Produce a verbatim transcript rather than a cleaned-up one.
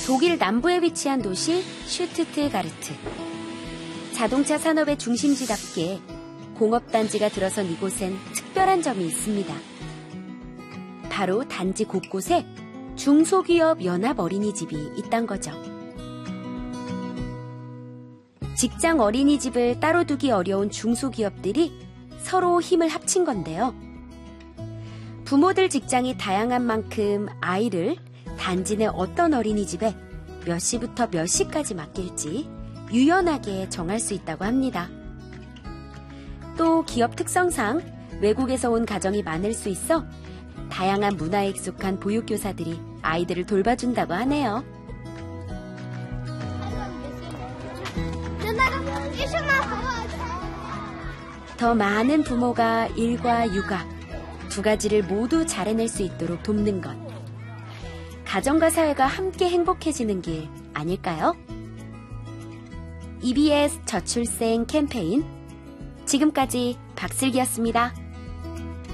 독일 남부에 위치한 도시 슈투트가르트. 자동차 산업의 중심지답게 공업단지가 들어선 이곳엔 특별한 점이 있습니다. 바로 단지 곳곳에 중소기업 연합 어린이집이 있단 거죠. 직장 어린이집을 따로 두기 어려운 중소기업들이 서로 힘을 합친 건데요. 부모들 직장이 다양한 만큼 아이를 단지 내 어떤 어린이집에 몇 시부터 몇 시까지 맡길지 유연하게 정할 수 있다고 합니다. 또 기업 특성상 외국에서 온 가정이 많을 수 있어 다양한 문화에 익숙한 보육교사들이 아이들을 돌봐준다고 하네요. 더 많은 부모가 일과 육아 두 가지를 모두 잘 해낼 수 있도록 돕는 것. 가정과 사회가 함께 행복해지는 길 아닐까요? 이비에스 저출생 캠페인 지금까지 박슬기였습니다.